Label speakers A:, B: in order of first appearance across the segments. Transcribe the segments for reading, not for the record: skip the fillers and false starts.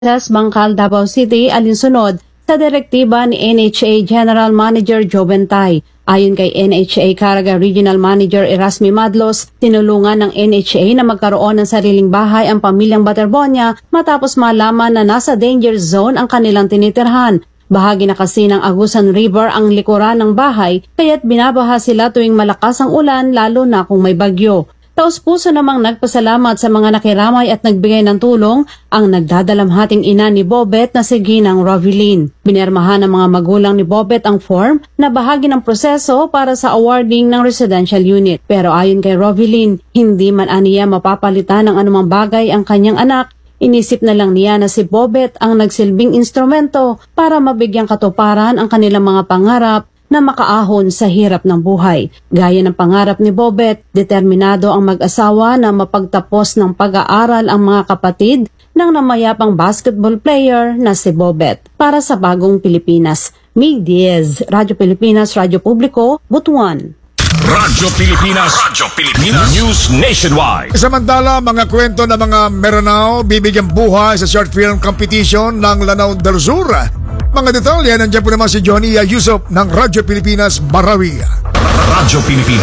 A: Bangkal, Davao City alinsunod sa direktiba ni NHA General Manager Joe Bentay. Ayon kay NHA Caraga Regional Manager Erasmi Madlos, tinulungan ng NHA na magkaroon ng sariling bahay ang pamilyang Baterbonia matapos malaman na nasa danger zone ang kanilang tinitirhan. Bahagi na kasi ng Agusan River ang likuran ng bahay, kaya't binabaha sila tuwing malakas ang ulan lalo na kung may bagyo. Taos-puso namang nagpasalamat sa mga nakiramay at nagbigay ng tulong ang nagdadalamhating ina ni Bobet na si Ginang Rovilin. Binirmahan ng mga magulang ni Bobet ang form na bahagi ng proseso para sa awarding ng residential unit. Pero ayon kay Rovilin, hindi man aniya mapapalitan ng anumang bagay ang kanyang anak. Inisip na lang niya na si Bobet ang nagsilbing instrumento para mabigyang katuparan ang kanilang mga pangarap na makaahon sa hirap ng buhay. Gaya ng pangarap ni Bobet, determinado ang mag-asawa na mapagtapos ng pag-aaral ang mga kapatid ng namayapang basketball player na si Bobet. Para sa Bagong Pilipinas, Mig Diaz, Radyo Pilipinas, Radyo Publiko, Butuan.
B: Radyo Pilipinas News Nationwide.
C: Samantala, mga kwento ng mga Meranao bibigyan buhay sa short film competition ng Lanao del Sur. Mga detalye, nandiyan po naman si Johnny Yusuf ng Radyo Pilipinas, Marawi.
B: Radyo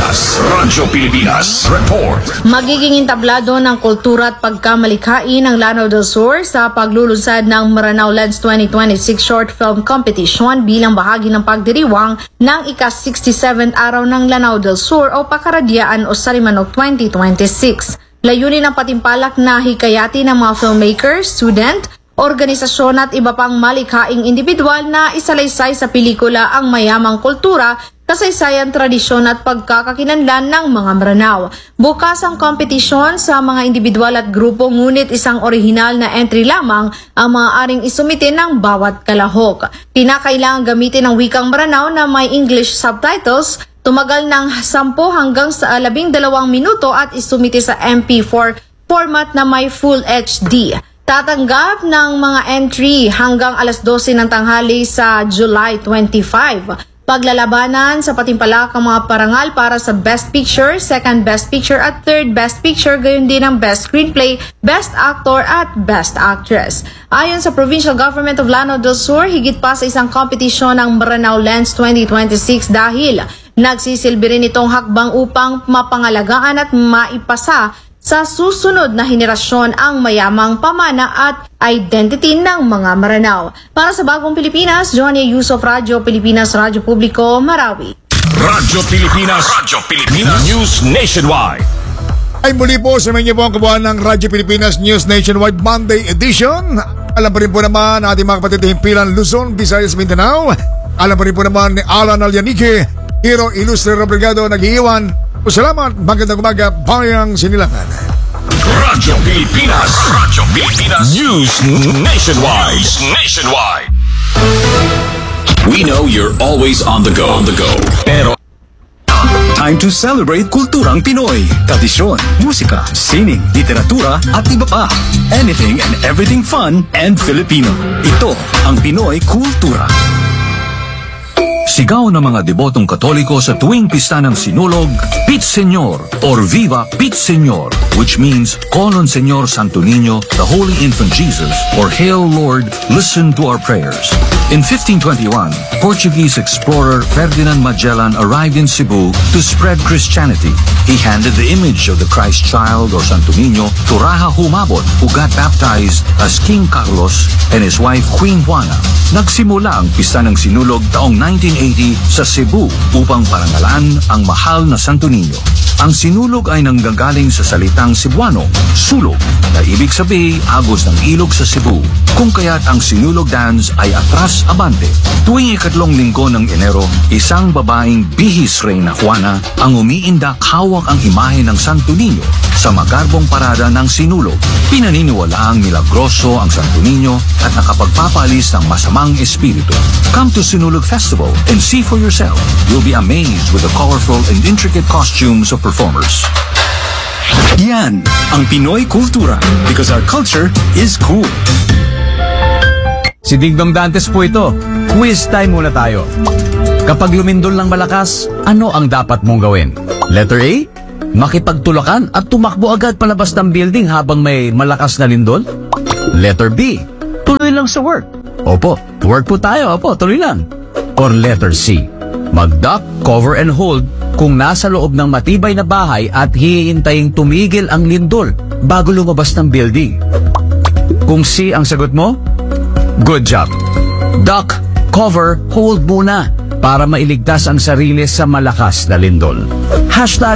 B: Pilipinas Report.
D: Magiging entablado ng kultura at pagkamalikhain ng Lanao del Sur sa paglulunsad ng Maranao Lens 2026 Short Film Competition bilang bahagi ng pagdiriwang ng ika-67th araw ng Lanao del Sur o Pakaradyaan o Sarimanok 2026. Layunin ng patimpalak na hikayati ng mga filmmakers, student, organisasyon at iba pang malikhaing individual na isalaysay sa pelikula ang mayamang kultura, kasaysayan, tradisyon at pagkakakinlanlan ng mga Maranao. Bukas ang kompetisyon sa mga individual at grupo, ngunit isang orihinal na entry lamang ang maaaring isumite ng bawat kalahok. Kinakailangan gamitin ang wikang Maranao na may English subtitles, tumagal ng 10 hanggang sa 12 minuto at isumite sa MP4 format na may Full HD. Tatanggap ng mga entry hanggang alas 12 ng tanghali sa July 25. Paglalabanan sa patimpalak ang mga parangal para sa Best Picture, Second Best Picture at Third Best Picture, gayon din ang Best Screenplay, Best Actor at Best Actress. Ayon sa Provincial Government of Lanao del Sur, higit pa sa isang kompetisyon ng Maranao Lens 2026 dahil nagsisilbi rin itong hakbang upang mapangalagaan at maipasa sa susunod na henerasyon ang mayamang pamana at identity ng mga Maranao. Para sa Bagong Pilipinas, Johnny Yusuf, Radyo Pilipinas, Radyo Publiko, Marawi.
B: Radyo Pilipinas News Nationwide.
C: Ay muli po sa mga po ang kabuuan ng Radyo Pilipinas News Nationwide Monday Edition. Alam pa rin po naman ating mga kapatid himpilan Luzon, Visayas, Mindanao. Alam pa rin po naman ni Alan Alyanique, Hero Ilustre Robregado, nag-iiwan. Salamat, magandang umaga, bayang Sinilangan.
B: Radyo Pilipinas News Nationwide. We know you're always on the go. Pero
E: time to celebrate kulturang Pinoy. Tradisyon, musika, sining, literatura at iba pa. Anything and everything fun and Filipino. Ito ang Pinoy Kultura. Sigaw ng mga debotong Katoliko sa tuwing pista ng Sinulog, Pit Señor or Viva Pit Señor, which means call on Señor Santo Niño, the Holy Infant Jesus, or Hail Lord, listen to our prayers. In 1521, Portuguese explorer Ferdinand Magellan arrived in Cebu to spread Christianity. He handed the image of the Christ child or Santo Niño to Raja Humabon, who got baptized as King Carlos and his wife Queen Juana. Nagsimula ang pista ng Sinulog taong 1980 sa Cebu upang parangalan ang mahal na Santo Niño. Ang Sinulog ay nanggagaling sa salitang Cebuano, sulog, na ibig sabihin agos ng ilog sa Cebu, kung kaya't ang Sinulog dance ay atras abante. Tuwing ikatlong linggo ng Enero, isang babaeng bihis reyna Juana ang umiindak hawak ang imahe ng Santo Niño sa magarbong parada ng Sinulog. Pinaniniwalaang milagroso ang Santo Niño at nakapagpapalis ng masamang espiritu. Come to Sinulog Festival and see for yourself. You'll be amazed with the colorful and intricate costumes of performers. Yan ang Pinoy Kultura, because our culture is cool.
F: Si Dingdong Dantes po ito. Quiz time muna tayo. Kapag lumindol ng malakas, ano ang dapat mong gawin? Letter A, makipagtulakan at tumakbo agad palabas ng building habang may malakas na lindol. Letter B, lang sa work? Opo, work po tayo. Opo, tuloy lang. Or letter C, mag-duck, cover and hold kung nasa loob ng matibay na bahay at hihintayin tumigil ang lindol bago lumabas ng building. Kung C ang sagot mo, good job. Duck, cover, hold muna para mailigtas ang sarili sa malakas na lindol.